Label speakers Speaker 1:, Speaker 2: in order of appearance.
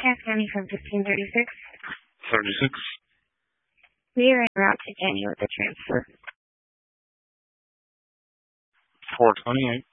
Speaker 1: Cass County from 1536.
Speaker 2: 36.
Speaker 1: We are en route to Danny with the transfer.
Speaker 2: 428.